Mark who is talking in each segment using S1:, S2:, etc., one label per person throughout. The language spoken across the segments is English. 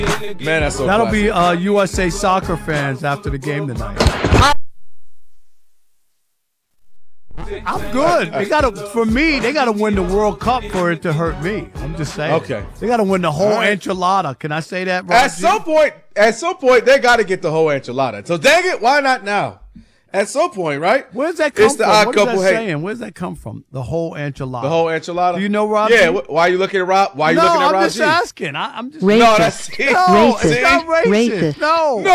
S1: Man, that's so
S2: That'll
S1: classic.
S2: be USA Soccer fans after the game tonight. I'm good. They gotta win the World Cup for it to hurt me. I'm just saying.
S1: Okay.
S2: They gotta win the whole
S1: right.
S2: enchilada. Can I say that, Rob?
S1: At some point, they got to get the whole enchilada. So dang it, why not now? At some point, right?
S2: Where's that come
S1: It's the
S2: from?
S1: odd
S2: What is
S1: couple
S2: that
S1: hate.
S2: saying? Where's that come from? The whole enchilada.
S1: The whole enchilada.
S2: Do you know Rob?
S1: Yeah. Why are you looking at Rob? Why are you
S2: No,
S1: looking at
S2: I'm
S1: Rob
S2: just
S1: G?
S2: asking. I'm just
S3: Racist.
S1: No, that's
S2: No,
S3: Racist.
S2: it's not racist.
S3: Racist.
S2: No.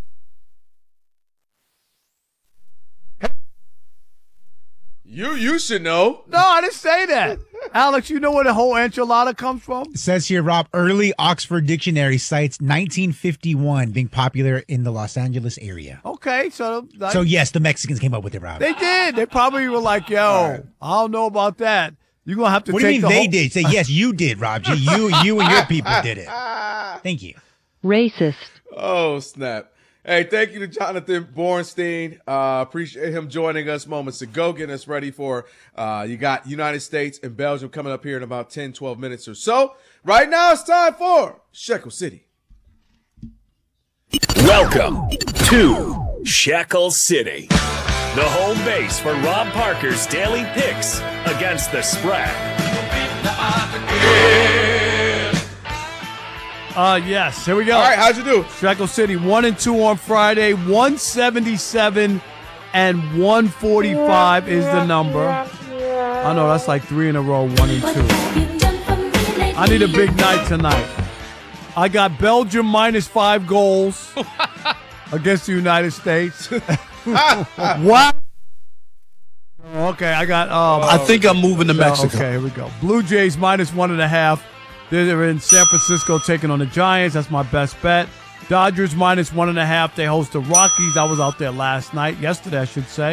S1: You should know.
S2: No, I didn't say that. Alex, you know where the whole enchilada comes from?
S4: It says here, Rob, early Oxford Dictionary cites 1951 being popular in the Los Angeles area.
S2: Okay, so
S4: Yes, the Mexicans came up with it, Rob.
S2: they did. They probably were like, yo, I don't know about that. You're going to have to
S4: What do
S2: take
S4: you
S2: the
S4: mean they
S2: whole...
S4: did? Say, yes, you did, Rob G. You and your people did it. Thank you.
S3: Racist.
S1: Oh, snap. Hey, thank you to Jonathan Bornstein. Appreciate him joining us moments ago, getting us ready for you got United States and Belgium coming up here in about 10, 12 minutes or so. Right now, it's time for Shekel City.
S5: Welcome to Shekel City, the home base for Rob Parker's daily picks against the spread.
S2: Yes, here we go.
S1: All right, how'd you do?
S2: Shekel City 1-2 on Friday, 177 and 145 is the number. I know that's like 3 in a row, 1 and 2. I need a big night tonight. I got Belgium minus 5 goals against the United States. What? Okay, I got.
S6: I think I'm moving to Mexico.
S2: Okay, here we go. Blue Jays minus 1.5. They're in San Francisco taking on the Giants. That's my best bet. Dodgers minus 1.5. They host the Rockies. I was out there yesterday, I should say.